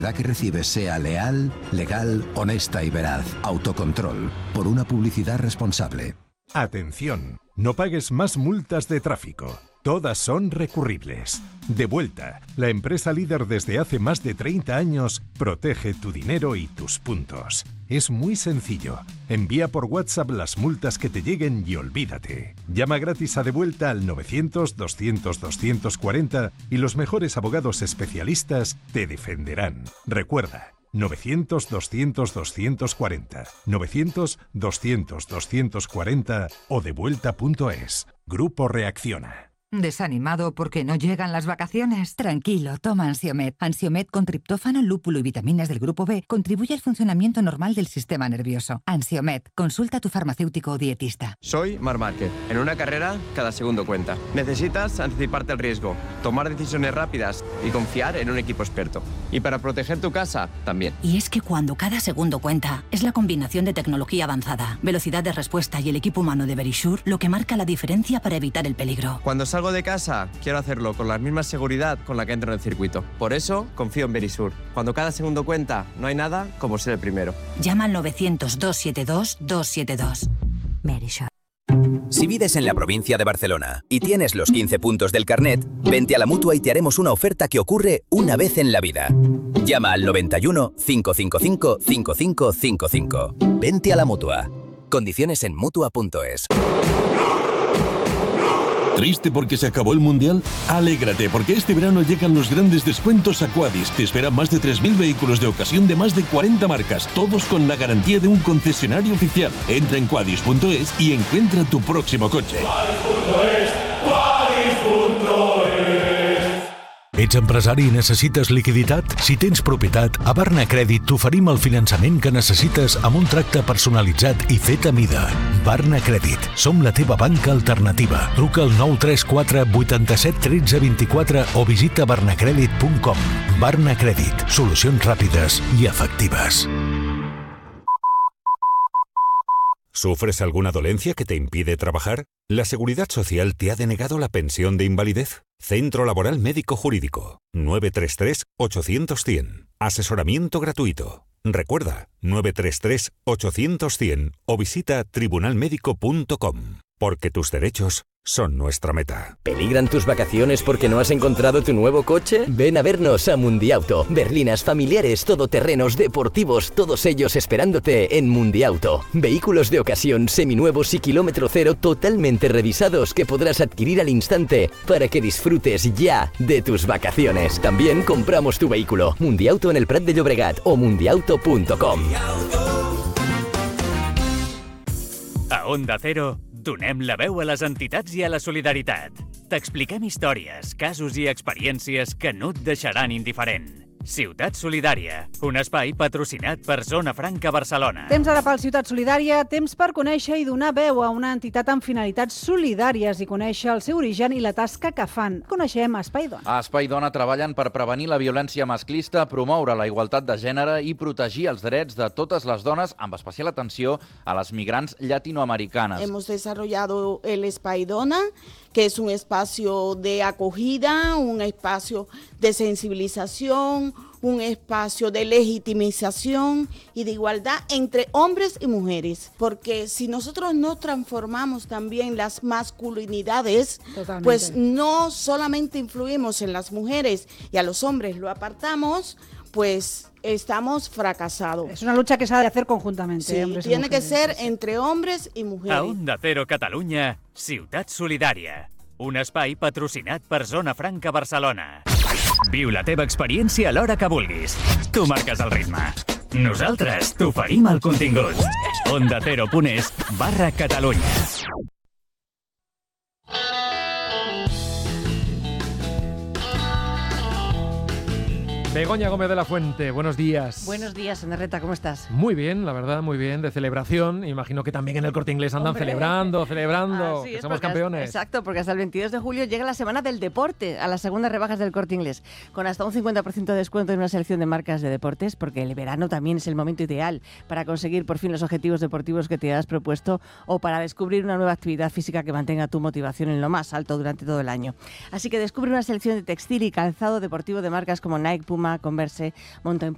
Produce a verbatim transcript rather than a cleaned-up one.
La que recibes sea leal, legal, honesta y veraz. Autocontrol. Por una publicidad responsable. Atención, no pagues más multas de tráfico. Todas son recurribles. Devuelta, la empresa líder desde hace más de treinta años, protege tu dinero y tus puntos. Es muy sencillo. Envía por WhatsApp las multas que te lleguen y olvídate. Llama gratis a Devuelta al novecientos, doscientos, doscientos cuarenta y los mejores abogados especialistas te defenderán. Recuerda, novecientos, doscientos, doscientos cuarenta, novecientos, doscientos, doscientos cuarenta o devuelta punto es. Grupo Reacciona. ¿Desanimado porque no llegan las vacaciones? Tranquilo, toma Ansiomed. Ansiomed con triptófano, lúpulo y vitaminas del grupo B contribuye al funcionamiento normal del sistema nervioso. Ansiomed, consulta a tu farmacéutico o dietista. Soy Marc Márquez. En una carrera, cada segundo cuenta. Necesitas anticiparte al riesgo, tomar decisiones rápidas y confiar en un equipo experto. Y para proteger tu casa, también. Y es que cuando cada segundo cuenta, es la combinación de tecnología avanzada, velocidad de respuesta y el equipo humano de Verisure lo que marca la diferencia para evitar el peligro. Cuando salgo de casa, quiero hacerlo con la misma seguridad con la que entro en el circuito. Por eso, confío en Verisure. Cuando cada segundo cuenta, no hay nada como ser el primero. Llama al novecientos, doscientos setenta y dos, doscientos setenta y dos. Verisure. Si vives en la provincia de Barcelona y tienes los quince puntos del carnet, vente a la Mutua y te haremos una oferta que ocurre una vez en la vida. Llama al noventa y uno, cinco cinco cinco, cinco cinco cinco cinco. Vente a la Mutua. Condiciones en Mutua punto es. ¿Triste porque se acabó el Mundial? Alégrate, porque este verano llegan los grandes descuentos a Quadis. Te esperan más de tres mil vehículos de ocasión de más de cuarenta marcas, todos con la garantía de un concesionario oficial. Entra en Quadis punto es y encuentra tu próximo coche. Ets empresari i necessites liquiditat? Si tens propietat, a Barna Crèdit t'oferim el finançament que necessites amb un tracte personalitzat i fet a mida. Barna Crèdit. Som la teva banca alternativa. Truca al nou tres quatre, vuitanta-set, tretze, vint-i-quatre o visita barnacredit punt com. Barna Crèdit. Solucions ràpides i efectives. ¿Sufres alguna dolencia que te impide trabajar? ¿La Seguridad Social te ha denegado la pensión de invalidez? Centro Laboral Médico Jurídico. nueve tres tres, ochocientos, cien. Asesoramiento gratuito. Recuerda, nueve tres tres, ochocientos, cien o visita tribunal médico punto com. Porque tus derechos son nuestra meta. ¿Peligran tus vacaciones porque no has encontrado tu nuevo coche? Ven a vernos a Mundiauto. Berlinas familiares, todoterrenos, deportivos, todos ellos esperándote en Mundiauto. Vehículos de ocasión, seminuevos y kilómetro cero totalmente revisados que podrás adquirir al instante para que disfrutes ya de tus vacaciones. También compramos tu vehículo. Mundiauto en el Prat de Llobregat o mundiauto punto com. A Onda Cero, donem la veu a les entitats i a la solidaritat. T'expliquem històries, casos i experiències que no et deixaran indiferent. Ciutat Solidària, un espai patrocinat per Zona Franca Barcelona. Temps ara pel Ciutat Solidària, temps per conèixer i donar veu a una entitat amb finalitats solidàries i conèixer el seu origen i la tasca que fan. Coneixem Espai Dona. A Espai Dona treballen per prevenir la violència masclista, promoure la igualtat de gènere i protegir els drets de totes les dones, amb especial atenció a les migrants llatinoamericanes. Hemos desarrollado el Espai Dona, que es un espacio de acogida, un espacio de sensibilización, un espacio de legitimización y de igualdad entre hombres y mujeres. Porque si nosotros no transformamos también las masculinidades, Totalmente. Pues no solamente influimos en las mujeres y a los hombres lo apartamos, pues estamos fracasados. Es una lucha que se ha de hacer conjuntamente. Sí, hombres tiene y que ser entre hombres y mujeres. A Onda Cero Catalunya, Ciutat Solidària. Un espai patrocinat per Zona Franca Barcelona. Viu la teva experiència a l'hora que vulguis. Tu marques el ritme. Nosaltres t'oferim el contingut. Onda Cero punt es barra Catalunya. Begoña Gómez de la Fuente, buenos días. Buenos días, Enderreta, ¿cómo estás? Muy bien, la verdad, muy bien, de celebración. Imagino que también en el Corte Inglés andan Hombre. celebrando, celebrando, Así que es, somos campeones. Hasta, exacto, porque hasta el veintidós de julio llega la Semana del Deporte, a las segundas rebajas del Corte Inglés, con hasta un cincuenta por ciento de descuento en una selección de marcas de deportes, porque el verano también es el momento ideal para conseguir por fin los objetivos deportivos que te has propuesto o para descubrir una nueva actividad física que mantenga tu motivación en lo más alto durante todo el año. Así que descubre una selección de textil y calzado deportivo de marcas como Nike, Puma, Converse, Mountain